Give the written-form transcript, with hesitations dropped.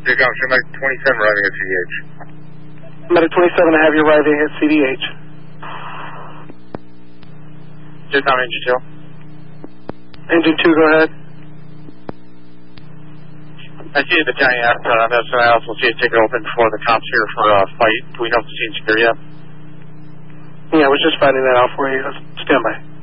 Jacob, show Medic 27 arriving at CDH. Medic 27, I have you arriving at CDH. Jacob, Engine 2. Engine 2, go ahead. I see the battalion after this, and I also see a ticket open for the cops here for a fight. Do we know if the scene's clear yet? Yeah, I was just finding that out for you. Stand by.